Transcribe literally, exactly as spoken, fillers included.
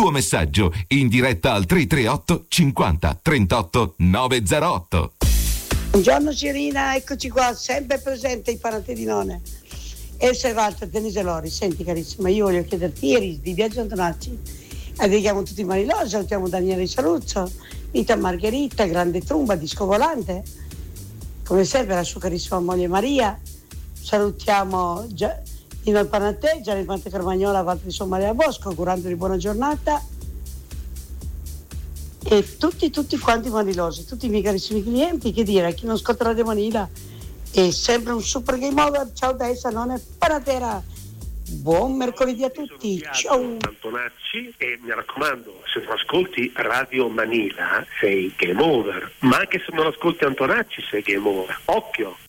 tuo messaggio in diretta al tre tre otto cinquanta trentotto novecentootto. Buongiorno Cirina, eccoci qua, sempre presente il Panatedinone. E se Walter, Denise Lori, senti carissima, io voglio chiederti ieri di Viaggio Antonacci. E dedichiamo tutti i Marilosi, salutiamo Daniele Saluzzo, Vita Margherita, Grande Trumba, Disco Volante, come sempre la sua carissima moglie Maria. Salutiamo Gia- Dino il Panatè, Gianni Pante Carmagnola, Walter di Sommaria Bosco, augurandogli buona giornata. E tutti, tutti quanti Manilosi, tutti i miei carissimi clienti, che dire, chi non ascolta Radio Manila è sempre un super game over. Ciao da essa, non è Panatera. Buon mercoledì a tutti, ciao Antonacci. E mi raccomando, se non ascolti Radio Manila sei game over, ma anche se non ascolti Antonacci sei game over, occhio.